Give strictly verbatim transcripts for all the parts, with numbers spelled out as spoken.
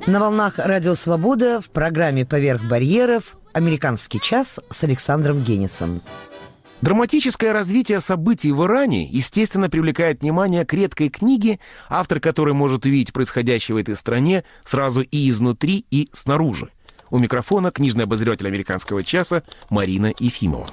На волнах «Радио Свобода» в программе «Поверх барьеров» «Американский час» с Александром Генисом. Драматическое развитие событий в Иране, естественно, привлекает внимание к редкой книге, автор которой может увидеть происходящее в этой стране сразу и изнутри, и снаружи. У микрофона книжный обозреватель «Американского часа» Марина Ефимова.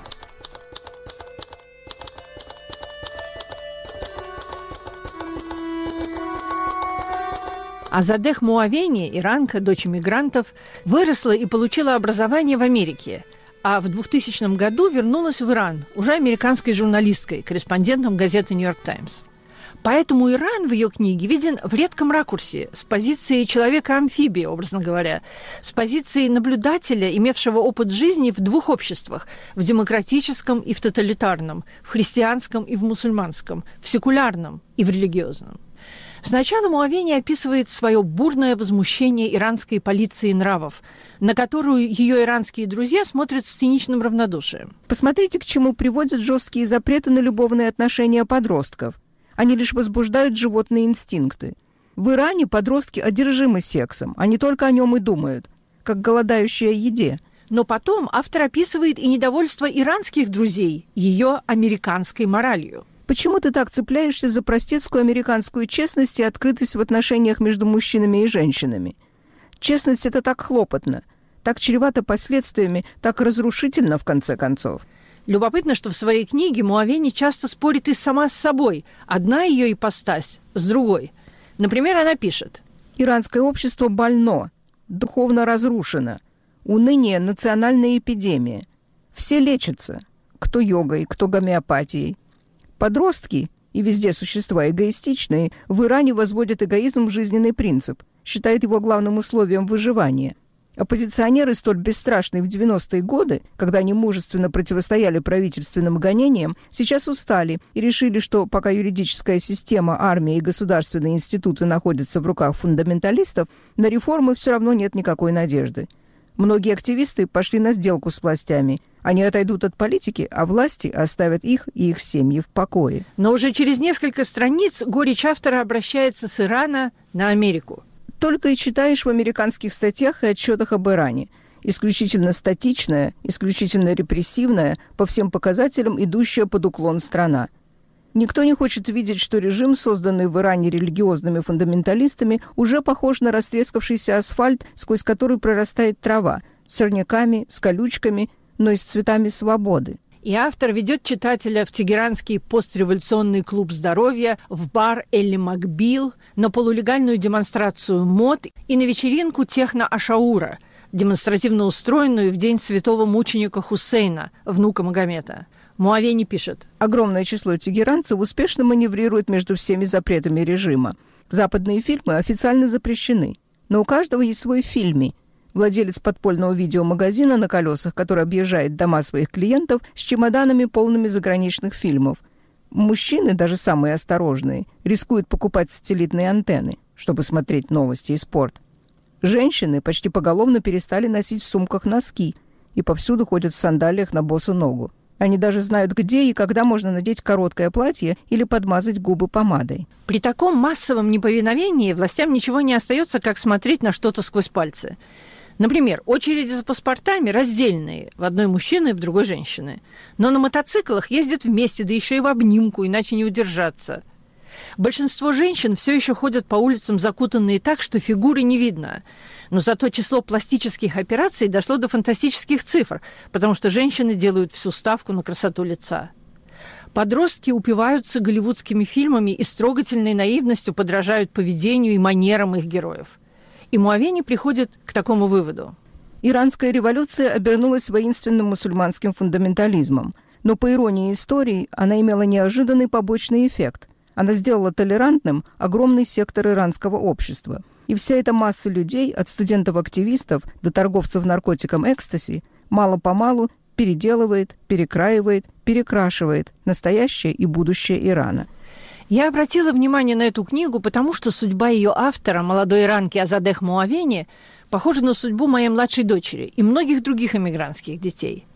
Азадех Муавени, иранка, дочь иммигрантов, выросла и получила образование в Америке, а в двухтысячном году вернулась в Иран, уже американской журналисткой, корреспондентом газеты «Нью-Йорк Таймс». Поэтому Иран в ее книге виден в редком ракурсе, с позиции человека-амфибии, образно говоря, с позиции наблюдателя, имевшего опыт жизни в двух обществах – в демократическом и в тоталитарном, в христианском и в мусульманском, в секулярном и в религиозном. Сначала Муавени описывает свое бурное возмущение иранской полиции нравов, на которую ее иранские друзья смотрят с циничным равнодушием. Посмотрите, к чему приводят жесткие запреты на любовные отношения подростков. Они лишь возбуждают животные инстинкты. В Иране подростки одержимы сексом, они только о нем и думают, как голодающие о еде. Но потом автор описывает и недовольство иранских друзей ее американской моралью. Почему ты так цепляешься за простецкую американскую честность и открытость в отношениях между мужчинами и женщинами? Честность – это так хлопотно, так чревато последствиями, так разрушительно, в конце концов. Любопытно, что в своей книге Муавени часто спорит и сама с собой. Одна ее ипостась с другой. Например, она пишет: «Иранское общество больно, духовно разрушено. Уныние – национальная эпидемия. Все лечатся, кто йогой, кто гомеопатией. Подростки, и везде существа эгоистичные, в Иране возводят эгоизм в жизненный принцип, считают его главным условием выживания. Оппозиционеры, столь бесстрашные в девяностые годы, когда они мужественно противостояли правительственным гонениям, сейчас устали и решили, что пока юридическая система, армия и государственные институты находятся в руках фундаменталистов, на реформы все равно нет никакой надежды. Многие активисты пошли на сделку с властями. Они отойдут от политики, а власти оставят их и их семьи в покое». Но уже через несколько страниц горечь автора обращается с Ирана на Америку. Только и читаешь в американских статьях и отчетах об Иране. Исключительно статичная, исключительно репрессивная, по всем показателям идущая под уклон страна. Никто не хочет видеть, что режим, созданный в Иране религиозными фундаменталистами, уже похож на растрескавшийся асфальт, сквозь который прорастает трава, с сорняками, с колючками, но и с цветами свободы. И автор ведет читателя в тегеранский постреволюционный клуб здоровья, в бар Элли Макбил, на полулегальную демонстрацию мод и на вечеринку техно-ашаура, демонстративно устроенную в день святого мученика Хусейна, внука Магомета. Муавени пишет: «Огромное число тегеранцев успешно маневрирует между всеми запретами режима. Западные фильмы официально запрещены, но у каждого есть свой фильми. Владелец подпольного видеомагазина на колесах, который объезжает дома своих клиентов с чемоданами, полными заграничных фильмов. Мужчины, даже самые осторожные, рискуют покупать сателлитные антенны, чтобы смотреть новости и спорт. Женщины почти поголовно перестали носить в сумках носки и повсюду ходят в сандалиях на босу ногу. Они даже знают, где и когда можно надеть короткое платье или подмазать губы помадой». При таком массовом неповиновении властям ничего не остается, как смотреть на что-то сквозь пальцы. Например, очереди за паспортами раздельные, в одной мужчины и в другой женщины. Но на мотоциклах ездят вместе, да еще и в обнимку, иначе не удержаться. Большинство женщин все еще ходят по улицам закутанные так, что фигуры не видно. Но зато число пластических операций дошло до фантастических цифр, потому что женщины делают всю ставку на красоту лица. Подростки упиваются голливудскими фильмами и с трогательной наивностью подражают поведению и манерам их героев. И Муавени приходит к такому выводу. Иранская революция обернулась воинственным мусульманским фундаментализмом. Но, по иронии истории, она имела неожиданный побочный эффект. Она сделала толерантным огромный сектор иранского общества. И вся эта масса людей, от студентов-активистов до торговцев наркотиком экстаси, мало-помалу переделывает, перекраивает, перекрашивает настоящее и будущее Ирана. Я обратила внимание на эту книгу, потому что судьба ее автора, молодой иранки Азадех Муавени, похожа на судьбу моей младшей дочери и многих других эмигрантских детей.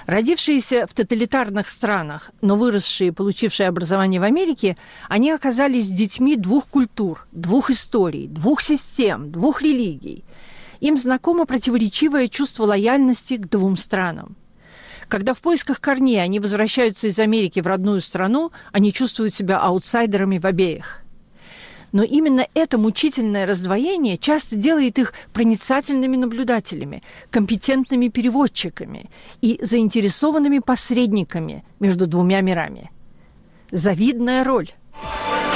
Родившиеся в тоталитарных странах, но выросшие и получившие образование в Америке, они оказались детьми двух культур, двух историй, двух систем, двух религий. Им знакомо противоречивое чувство лояльности к двум странам. Когда в поисках корней они возвращаются из Америки в родную страну, они чувствуют себя аутсайдерами в обеих. Но именно это мучительное раздвоение часто делает их проницательными наблюдателями, компетентными переводчиками и заинтересованными посредниками между двумя мирами. Завидная роль.